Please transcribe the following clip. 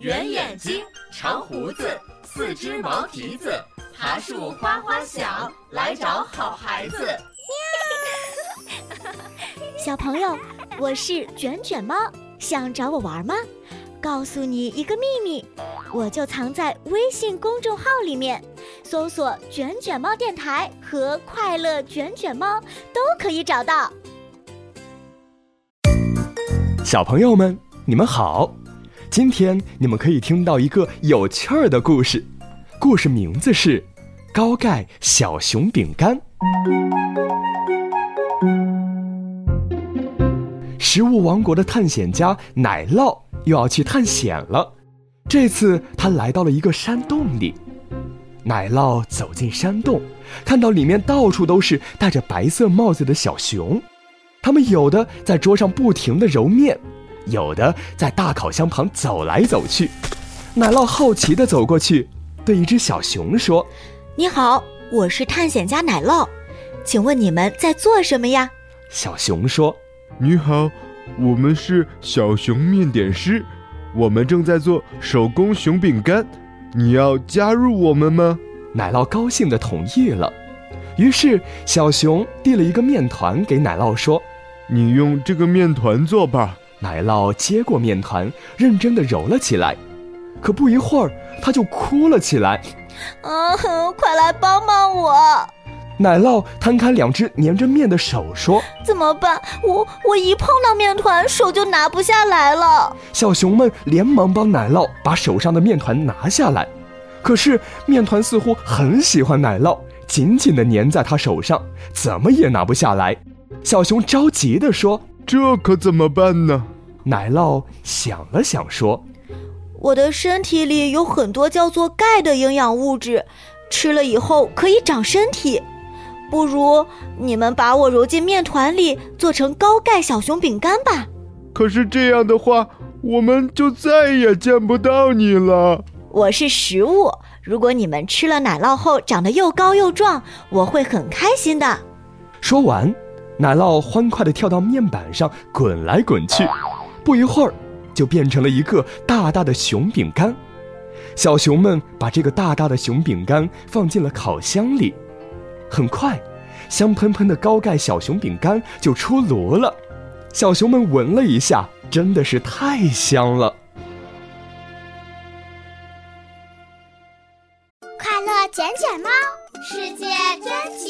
圆眼睛，长胡子，四只毛蹄子，爬树花花响，来找好孩子。 小朋友，我是卷卷猫，想找我玩吗？告诉你一个秘密，我就藏在微信公众号里面，搜索卷卷猫电台和快乐卷卷猫都可以找到。 小朋友们，你们好，今天你们可以听到一个有趣儿的故事，故事名字是高盖小熊饼干。食物王国的探险家奶酪又要去探险了，这次他来到了一个山洞里。奶酪走进山洞，看到里面到处都是戴着白色帽子的小熊，他们有的在桌上不停地揉面，有的在大烤箱旁走来走去。奶酪好奇地走过去，对一只小熊说： 你好，我是探险家奶酪，请问你们在做什么呀？ 小熊说： 你好，我们是小熊面点师，我们正在做手工熊饼干，你要加入我们吗？ 奶酪高兴地同意了。于是小熊递了一个面团给奶酪说： 你用这个面团做吧。 奶酪接过面团，认真地揉了起来，可不一会儿他就哭了起来。 快来帮帮我！ 奶酪摊开两只粘着面的手说： 怎么办？我一碰到面团，手就拿不下来了。 小熊们连忙帮奶酪把手上的面团拿下来，可是面团似乎很喜欢奶酪，紧紧地粘在他手上，怎么也拿不下来。小熊着急地说： 这可怎么办呢？ 奶酪想了想说： 我的身体里有很多叫做钙的营养物质，吃了以后可以长身体，不如你们把我揉进面团里，做成高钙小熊饼干吧。 可是这样的话，我们就再也见不到你了。 我是食物，如果你们吃了奶酪后长得又高又壮，我会很开心的。 说完，奶酪欢快地跳到面板上滚来滚去，不一会儿就变成了一个大大的熊饼干。小熊们把这个大大的熊饼干放进了烤箱里，很快香喷喷的高钙小熊饼干就出炉了。小熊们闻了一下，真的是太香了。